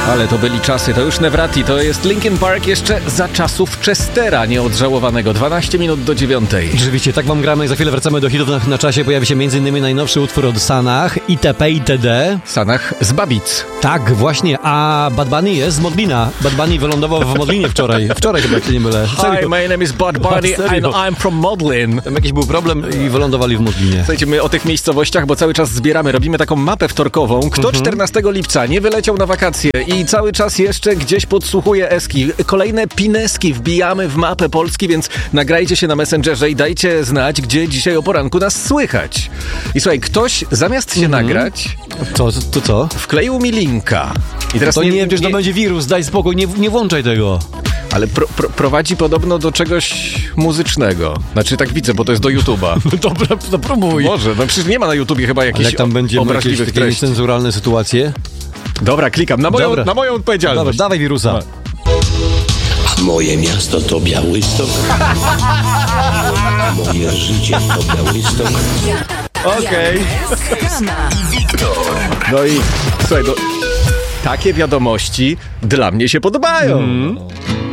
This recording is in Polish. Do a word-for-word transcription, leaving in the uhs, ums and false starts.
Ale to byli czasy, to już Nevrati, to jest Linkin Park jeszcze za czasów Chestera nieodżałowanego. dwanaście minut do dziewiątej. Rzeczywiście, tak wam gramy. Za chwilę wracamy do hitów na, na czasie. Pojawi się m.in. najnowszy utwór od Sanach, itp. itd. Sanach z Babic. Tak, właśnie. A Bad Bunny jest z Modlina. Bad Bunny wylądował w Modlinie wczoraj. Wczoraj chyba, jak się nie mylę. Hi, my name is Bad Bunny and I'm from Modlin. Tam jakiś był problem i wylądowali w Modlinie. Słuchajcie, my o tych miejscowościach, bo cały czas zbieramy, robimy taką mapę wtorkową. Kto Mhm. czternastego lipca nie wyleciał na wakacje i cały czas jeszcze gdzieś podsłuchuje eski. Kolejne pineski wbijamy w mapę Polski, więc nagrajcie się na Messengerze i dajcie znać, gdzie dzisiaj o poranku nas słychać. I słuchaj, ktoś zamiast się Mhm. nagrać, To, to, to co? wkleił mi linka. I teraz To nie, nie, nie wiem, czy to nie- będzie wirus. Daj spokój, nie, nie włączaj tego. Ale pro, pro, prowadzi podobno do czegoś muzycznego. Znaczy tak widzę, bo to jest do YouTube'a. Dobra, to próbuj. Może, no przecież nie ma na YouTubie chyba Ale jakichś jak tam będzie jakieś obraźliwych takie treści. niecenzuralne sytuacje? Dobra, klikam. Na moją, Dobra. na moją odpowiedzialność. Dobra, dawaj wirusa. Moje miasto to Białystok. Moje życie to Białystok. Okej. No i słuchaj, no, takie wiadomości dla mnie się podobają.